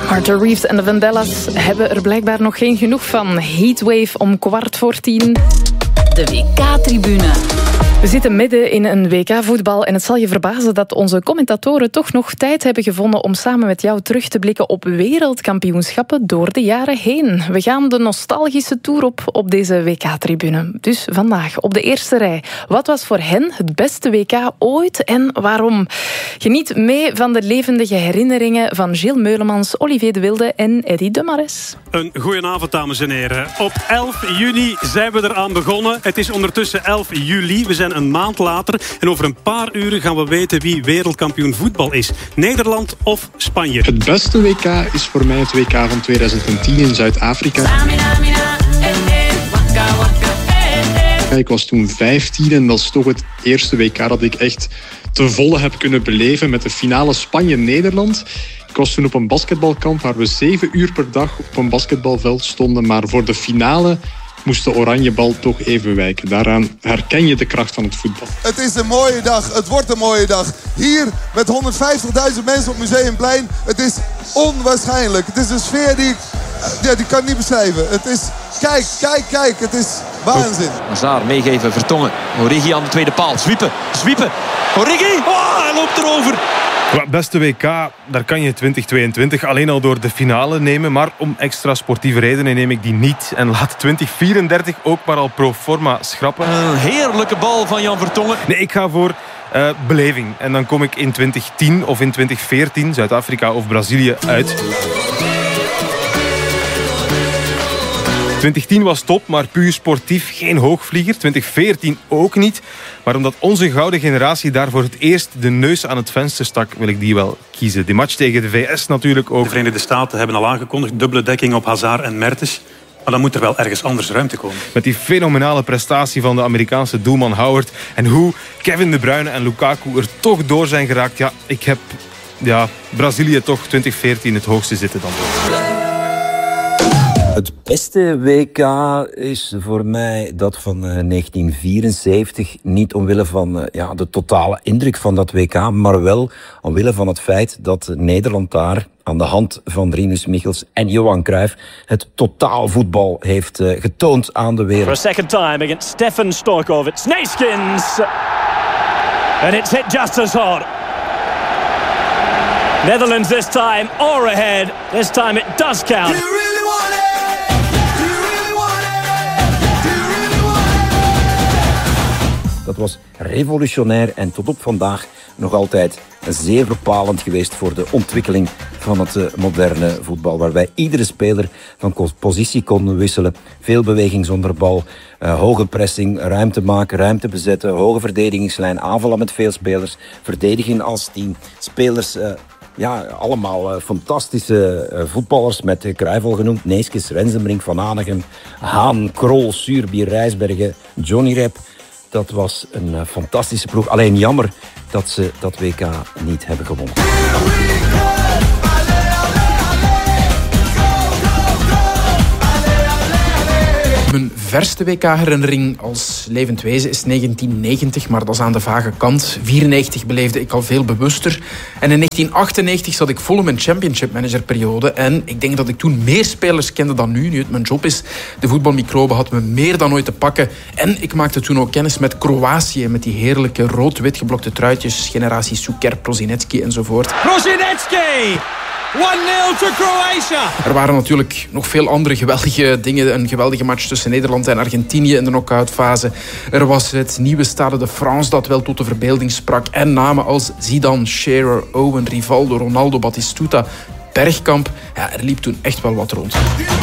Carter Reeves en de Vandellas hebben er blijkbaar nog geen genoeg van. Heatwave om 10:15. De WK-tribune. We zitten midden in een WK-voetbal en het zal je verbazen dat onze commentatoren toch nog tijd hebben gevonden om samen met jou terug te blikken op wereldkampioenschappen door de jaren heen. We gaan de nostalgische tour op deze WK-tribune. Dus vandaag op de eerste rij. Wat was voor hen het beste WK ooit en waarom? Geniet mee van de levendige herinneringen van Gilles Meulemans, Olivier de Wilde en Eddy de Marès. Een goedenavond, dames en heren. Op 11 juni zijn we eraan begonnen. Het is ondertussen 11 juli. We zijn een maand later en over een paar uren gaan we weten wie wereldkampioen voetbal is. Nederland of Spanje? Het beste WK is voor mij het WK van 2010 in Zuid-Afrika. Ik was toen 15 en dat is toch het eerste WK dat ik echt te volle heb kunnen beleven met de finale Spanje-Nederland. Ik was toen op een basketbalkamp waar we 7 uur per dag op een basketbalveld stonden, maar voor de finale moest de oranje bal toch even wijken. Daaraan herken je de kracht van het voetbal. Het is een mooie dag. Het wordt een mooie dag. Hier met 150.000 mensen op Museumplein. Het is onwaarschijnlijk. Het is een sfeer die kan ik niet beschrijven. Het is... Kijk. Het is waanzin. Hazard meegeven, Vertongen. Origi aan de tweede paal. Zwiepen. Origi! Oh, hij loopt erover. Beste WK, daar kan je 2022 alleen al door de finale nemen. Maar om extra sportieve redenen neem ik die niet. En laat 2034 ook maar al pro forma schrappen. Een heerlijke bal van Jan Vertongen. Nee, ik ga voor beleving. En dan kom ik in 2010 of in 2014, Zuid-Afrika of Brazilië, uit. 2010 was top, maar puur sportief geen hoogvlieger. 2014 ook niet. Maar omdat onze gouden generatie daar voor het eerst de neus aan het venster stak, wil ik die wel kiezen. Die match tegen de VS natuurlijk ook. De Verenigde Staten hebben al aangekondigd dubbele dekking op Hazard en Mertens. Maar dan moet er wel ergens anders ruimte komen. Met die fenomenale prestatie van de Amerikaanse doelman Howard. En hoe Kevin De Bruyne en Lukaku er toch door zijn geraakt. Ja, ik heb Brazilië toch 2014 het hoogste zitten dan. Het beste WK is voor mij dat van 1974. Niet omwille van de totale indruk van dat WK, maar wel omwille van het feit dat Nederland daar aan de hand van Rinus Michels en Johan Cruijff het totaalvoetbal heeft getoond aan de wereld. For a second time against Stefan Stoichkov, it's Neeskens. And it's hit just as hard. Netherlands this time, or ahead. This time it does count. Dat was revolutionair en tot op vandaag nog altijd zeer bepalend geweest voor de ontwikkeling van het moderne voetbal. Waarbij iedere speler van positie kon wisselen. Veel beweging zonder bal, hoge pressing, ruimte maken, ruimte bezetten, hoge verdedigingslijn, aanvallen met veel spelers, verdedigen als team. Spelers... allemaal fantastische voetballers met Cruijff al genoemd. Neeskens, Rensenbrink, Van Hanegem, Haan, Krol, Suurbier, Rijsbergen, Johnny Rep. Dat was een fantastische ploeg. Alleen jammer dat ze dat WK niet hebben gewonnen. Mijn verste WK-herinnering als levend wezen is 1990, maar dat is aan de vage kant. 94 beleefde ik al veel bewuster. En in 1998 zat ik vol in mijn championship managerperiode. En ik denk dat ik toen meer spelers kende dan nu het mijn job is. De voetbalmicrobe had me meer dan ooit te pakken. En ik maakte toen ook kennis met Kroatië, met die heerlijke rood-wit geblokte truitjes, generatie Suker, Prosinecki enzovoort. Prosinecki! 1-0 to Croatia. Er waren natuurlijk nog veel andere geweldige dingen. Een geweldige match tussen Nederland en Argentinië in de knock-outfase. Er was het nieuwe Stade de France dat wel tot de verbeelding sprak. En namen als Zidane, Shearer, Owen, Rivaldo, Ronaldo, Batistuta, Bergkamp. Ja, er liep toen echt wel wat rond.